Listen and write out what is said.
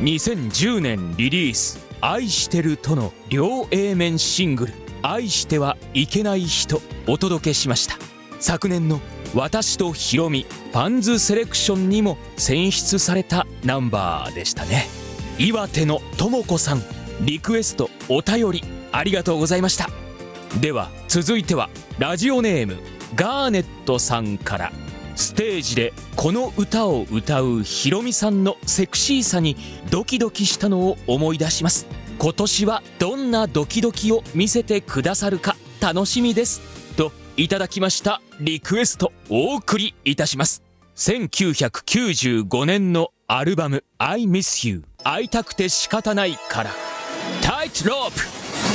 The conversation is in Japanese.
2010年リリース「愛してる」との両 A 面シングル「愛してはいけない人」お届けしました。昨年の私とひろみファンズセレクションにも選出されたナンバーでしたね。岩手のともこさん、リクエストお便りありがとうございました。では続いてはラジオネームガーネットさんから、ステージでこの歌を歌うひろみさんのセクシーさにドキドキしたのを思い出します。今年はどんなドキドキを見せてくださるか楽しみですといただきましたリクエストお送りいたします。1995年のアルバム I Miss You 会いたくて仕方ないからタイトロープ。